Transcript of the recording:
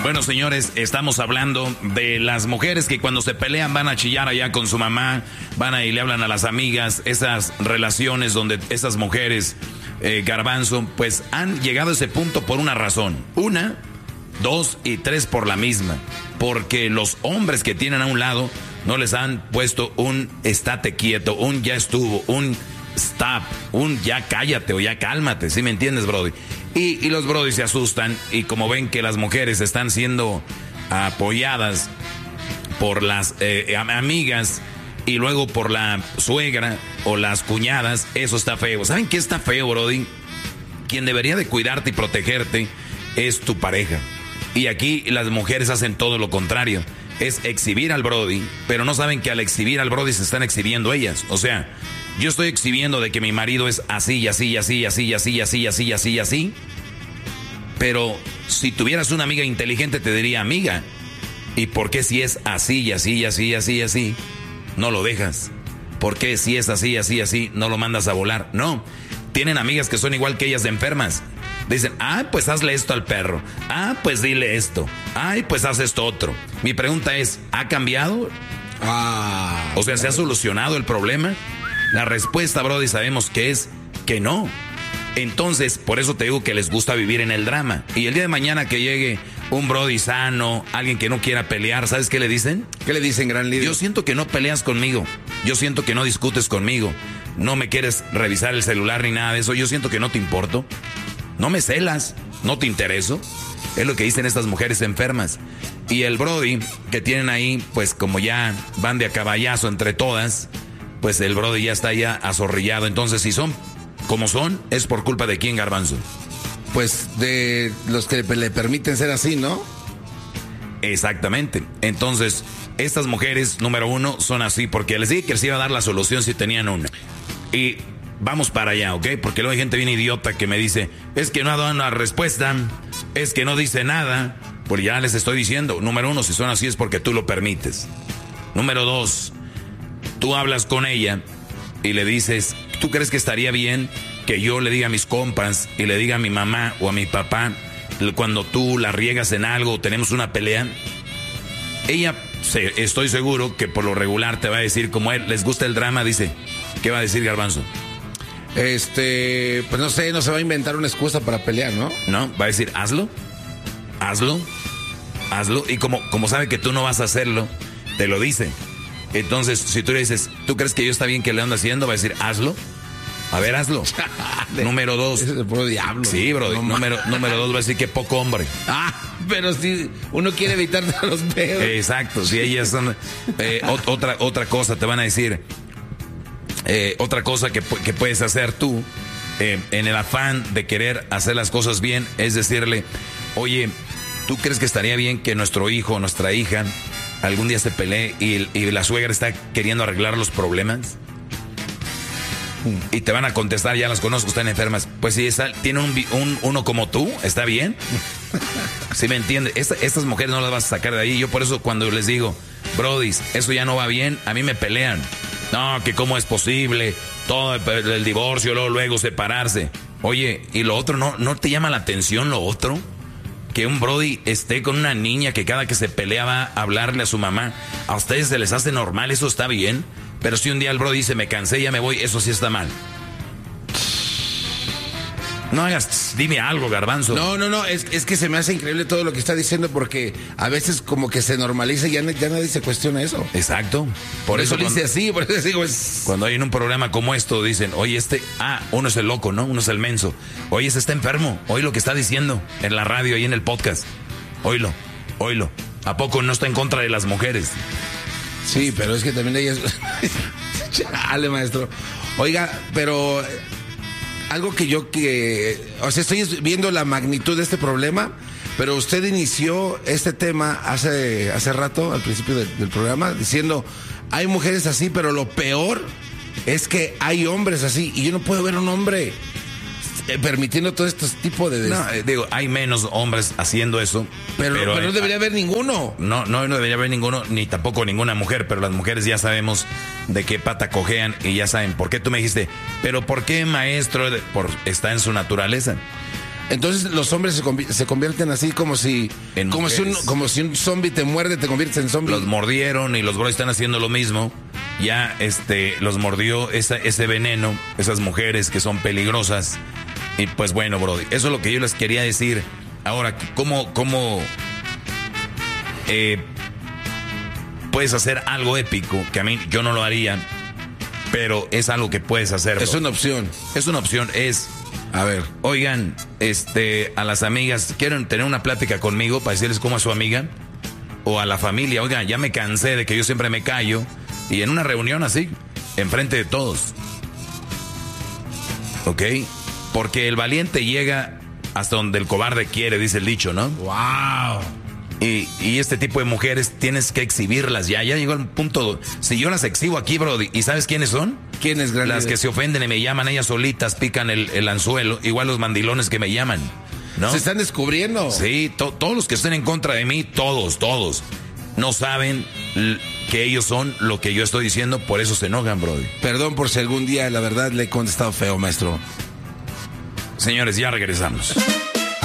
Bueno, señores, estamos hablando de las mujeres que cuando se pelean van a chillar allá con su mamá, van a y le hablan a las amigas, esas relaciones donde esas mujeres, Garbanzo, pues han llegado a ese punto por una razón. 1, 2 y 3 por la misma. Porque los hombres que tienen a un lado no les han puesto un estate quieto, un ya estuvo, un stop, un ya cállate o ya cálmate, ¿sí me entiendes, brody? Y los brody se asustan y como ven que las mujeres están siendo apoyadas por las amigas y luego por la suegra o las cuñadas, eso está feo. ¿Saben qué está feo, brody? Quien debería de cuidarte y protegerte es tu pareja. Y aquí las mujeres hacen todo lo contrario. Es exhibir al brody, pero no saben que al exhibir al brody se están exhibiendo ellas. O sea, yo estoy exhibiendo de que mi marido es así, y así, y así, y así, y así, y así, y así, y así, y así. Pero si tuvieras una amiga inteligente te diría, amiga, ¿y por qué si es así, y así, y así, y así, y así, no lo dejas? ¿Por qué si es así, así, así, no lo mandas a volar? No, tienen amigas que son igual que ellas de enfermas. Dicen, pues hazle esto al perro. Pues dile esto. Pues haz esto otro. Mi pregunta es, ¿ha cambiado? O sea, ¿se ha solucionado el problema? La respuesta, brody, sabemos que es que no. Entonces, por eso te digo que les gusta vivir en el drama. Y el día de mañana que llegue un brody sano, alguien que no quiera pelear, ¿sabes qué le dicen? ¿Qué le dicen, gran líder? Yo siento que no peleas conmigo. Yo siento que no discutes conmigo. No me quieres revisar el celular ni nada de eso. Yo siento que no te importo. No me celas. No te intereso. Es lo que dicen estas mujeres enfermas. Y el brody que tienen ahí, pues como ya van de a caballazo entre todas, pues el brody ya está ya azorrillado. Entonces, si son como son, ¿es por culpa de quién, Garbanzo? Pues de los que le permiten ser así, ¿no? Exactamente. Entonces, estas mujeres, número 1, son así porque les dije que les iba a dar la solución si tenían una. Y vamos para allá, ¿ok? Porque luego hay gente bien idiota que me dice, es que no ha dado una respuesta, es que no dice nada. Pues ya les estoy diciendo, número 1, si son así es porque tú lo permites. Número 2, tú hablas con ella y le dices, ¿tú crees que estaría bien que yo le diga a mis compas y le diga a mi mamá o a mi papá cuando tú la riegas en algo o tenemos una pelea? Ella, estoy seguro que por lo regular te va a decir, como él les gusta el drama, dice, ¿qué va a decir, Garbanzo? Pues no sé, no se va a inventar una excusa para pelear, ¿no? No, va a decir, hazlo. Y como sabe que tú no vas a hacerlo, te lo dice. Entonces, si tú le dices, ¿tú crees que yo está bien que le ando haciendo? Va a decir, hazlo. A ver, hazlo. Número 2. Ese es el puro diablo. Sí, bro. No, número 2 va a decir que poco hombre. Pero si uno quiere evitar los pedos. Exacto. Si ellas son... otra cosa te van a decir. Otra cosa que puedes hacer tú, en el afán de querer hacer las cosas bien, es decirle, oye, ¿tú crees que estaría bien que nuestro hijo o nuestra hija algún día se pelee y la suegra está queriendo arreglar los problemas? Y te van a contestar, ya las conozco, están enfermas. Pues si tiene uno como tú, ¿está bien? ¿Sí me entiendes? Estas mujeres no las vas a sacar de ahí. Yo por eso cuando les digo, brodis, eso ya no va bien, a mí me pelean. No, que cómo es posible, todo el divorcio, luego separarse. Oye, ¿y lo otro no te llama la atención lo otro? Que un brody esté con una niña que cada que se pelea va a hablarle a su mamá. ¿A ustedes se les hace normal? ¿Eso está bien? Pero si un día el brody dice, me cansé, ya me voy, eso sí está mal. No hagas, dime algo, Garbanzo. No, es que se me hace increíble todo lo que está diciendo porque a veces como que se normaliza y ya nadie se cuestiona eso. Exacto. Por eso lo dice así, por eso digo es... Cuando hay en un programa como esto dicen, oye, uno es el loco, ¿no? Uno es el menso. Oye, ese está enfermo. Oye lo que está diciendo en la radio y en el podcast. Oílo. ¿A poco no está en contra de las mujeres? Sí, pero es que también ellas... Chale, maestro. Oiga, pero... Algo o sea, estoy viendo la magnitud de este problema, pero usted inició este tema hace rato, al principio del programa, diciendo, hay mujeres así, pero lo peor es que hay hombres así, y yo no puedo ver un hombre permitiendo todo este tipo de... No, digo, hay menos hombres haciendo eso. Pero no debería haber ninguno. No debería haber ninguno, ni tampoco ninguna mujer, pero las mujeres ya sabemos de qué pata cojean y ya saben. ¿Por qué tú me dijiste? ¿Pero por qué, maestro? Está en su naturaleza. Entonces los hombres se convierten así como si un zombie te muerde, te conviertes en zombie. Los mordieron y los bros están haciendo lo mismo. Ya los mordió ese veneno, esas mujeres que son peligrosas. Y pues bueno, brody, eso es lo que yo les quería decir. Ahora, ¿cómo puedes hacer algo épico? Que a mí yo no lo haría, pero es algo que puedes hacer, bro. Es una opción. Es una opción, a ver, oigan, a las amigas, ¿quieren tener una plática conmigo para decirles cómo es su amiga? O a la familia, oigan, ya me cansé de que yo siempre me callo. Y en una reunión así, enfrente de todos. ¿Ok? Porque el valiente llega hasta donde el cobarde quiere, dice el dicho, ¿no? ¡Wow! Y este tipo de mujeres tienes que exhibirlas ya. Ya llegó el punto. Si yo las exhibo aquí, bro, ¿y sabes quiénes son? ¿Quiénes, grandes? Las que se ofenden y me llaman, ellas solitas pican el anzuelo. Igual los mandilones que me llaman, ¿no? ¿Se están descubriendo? Sí, todos los que estén en contra de mí, todos. No saben que ellos son lo que yo estoy diciendo, por eso se enojan, bro. Perdón por si algún día, la verdad, le he contestado feo, maestro. Señores, ya regresamos.